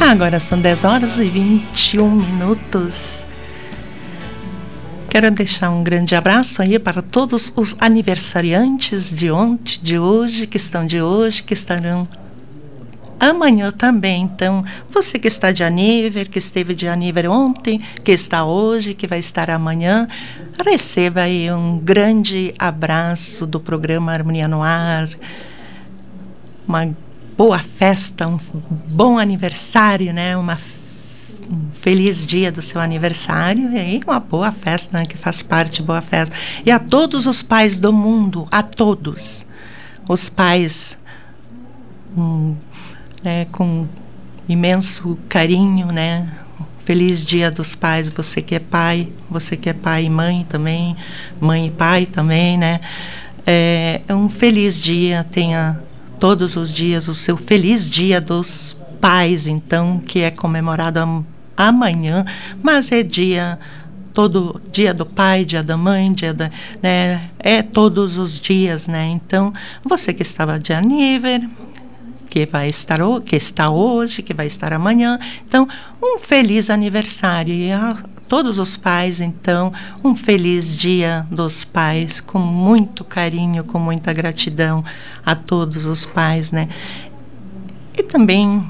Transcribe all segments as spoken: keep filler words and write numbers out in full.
Agora são dez horas e vinte e um minutos. Quero deixar um grande abraço aí para todos os aniversariantes de ontem, de hoje, que estão de hoje, que estarão amanhã também. Então, você que está de aniversário, que esteve de aniversário ontem, que está hoje, que vai estar amanhã, receba aí um grande abraço do programa Harmonia no Ar. Uma boa festa, um bom aniversário, né? Uma, um feliz dia do seu aniversário e aí uma boa festa, né? Que faz parte, boa festa. E a todos os pais do mundo, a todos os pais, um, né, com imenso carinho, né? Feliz dia dos pais, você que é pai, você que é pai e mãe também, mãe e pai também, né? É, é um feliz dia, tenha todos os dias o seu feliz dia dos pais, então, que é comemorado am- amanhã, mas é dia, todo dia do pai, dia da mãe, dia da, né, é todos os dias, né? Então, você que estava de aniversário, que vai estar, que está hoje, que vai estar amanhã, então, um feliz aniversário, e a todos os pais, então, um feliz dia dos pais, com muito carinho, com muita gratidão a todos os pais, né? E também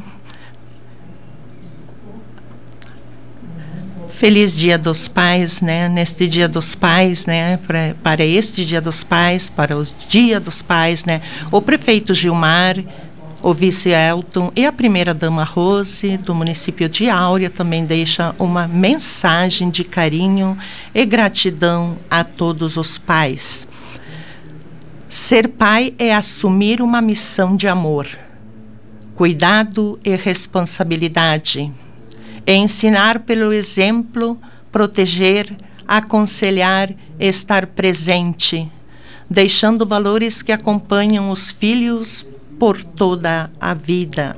feliz dia dos pais, né? Neste dia dos pais, né? Para, para este dia dos pais, para os dia dos pais, né? O prefeito Gilmar, o vice Elton e a primeira-dama Rose, do município de Áurea, também deixa uma mensagem de carinho e gratidão a todos os pais. Ser pai é assumir uma missão de amor, cuidado e responsabilidade. É ensinar pelo exemplo, proteger, aconselhar, estar presente, deixando valores que acompanham os filhos por toda a vida.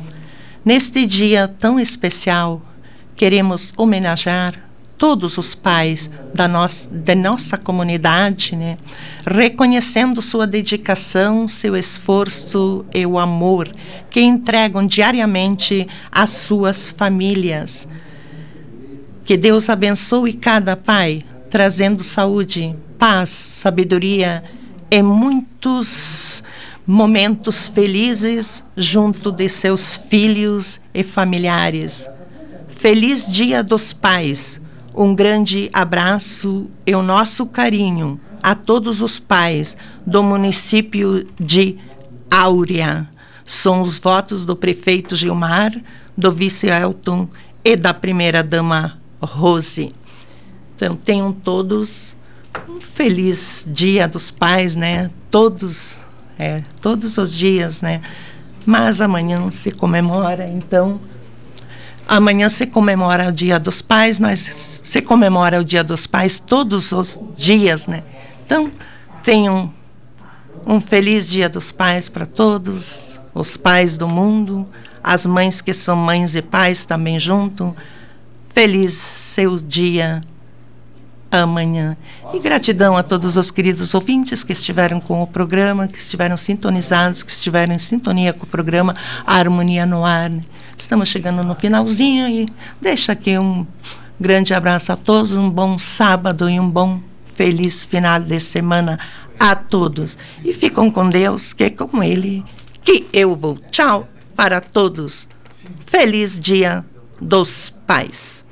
Neste dia tão especial, queremos homenagear todos os pais da nossa, da nossa comunidade, né? Reconhecendo sua dedicação, seu esforço e o amor que entregam diariamente às suas famílias. Que Deus abençoe cada pai, trazendo saúde, paz, sabedoria e muitos momentos felizes junto de seus filhos e familiares. Feliz Dia dos Pais. Um grande abraço e o nosso carinho a todos os pais do município de Áurea. São os votos do prefeito Gilmar, do vice Elton e da primeira-dama Rose. Então, tenham todos um feliz Dia dos Pais, né? Todos... É, todos os dias, né? Mas amanhã se comemora, então... Amanhã se comemora o Dia dos Pais, mas se comemora o Dia dos Pais todos os dias, né? Então, tenham um, um feliz Dia dos Pais para todos os pais do mundo, as mães que são mães e pais também junto. Feliz seu dia amanhã. E gratidão a todos os queridos ouvintes que estiveram com o programa, que estiveram sintonizados, que estiveram em sintonia com o programa Harmonia no Ar. Estamos chegando no finalzinho e deixa aqui um grande abraço a todos, um bom sábado e um bom feliz final de semana a todos. E ficam com Deus, que é com Ele que eu vou. Tchau para todos. Feliz Dia dos Pais.